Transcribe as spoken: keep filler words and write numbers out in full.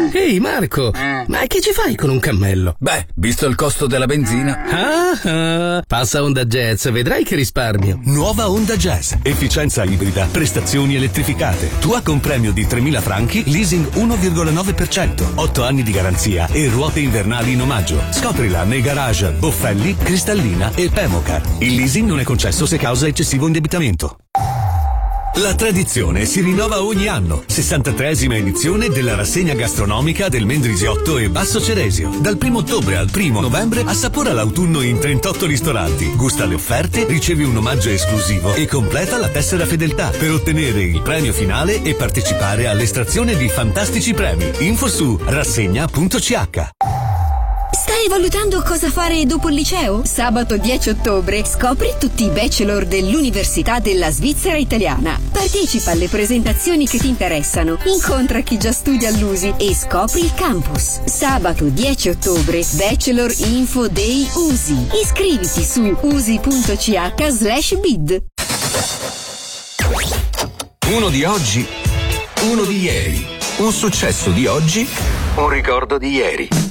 Ehi Marco, ma che ci fai con un cammello? Beh, visto il costo della benzina. Ah, ah, passa Honda Jazz, vedrai che risparmio. Nuova Honda Jazz, efficienza ibrida, prestazioni elettrificate. Tua con premio di tremila franchi, leasing uno virgola nove per cento, otto anni di garanzia e ruote invernali in omaggio. Scoprila nei garage Boffelli, Cristallina e Pemocar. Il leasing non è concesso se causa eccessivo indebitamento. La tradizione si rinnova ogni anno. sessantatreesima edizione della rassegna gastronomica del Mendrisiotto e Basso Ceresio. Dal primo ottobre al primo novembre assapora l'autunno in trentotto ristoranti. Gusta le offerte, ricevi un omaggio esclusivo e completa la tessera fedeltà per ottenere il premio finale e partecipare all'estrazione di fantastici premi. Info su rassegna punto c h. Stai valutando cosa fare dopo il liceo? Sabato dieci ottobre scopri tutti i bachelor dell'Università della Svizzera Italiana. Partecipa alle presentazioni che ti interessano, incontra chi già studia all'U S I e scopri il campus. Sabato dieci ottobre, Bachelor Info Day U S I. Iscriviti su usi.ch slash bid. Uno di oggi, uno di ieri. Un successo di oggi, un ricordo di ieri.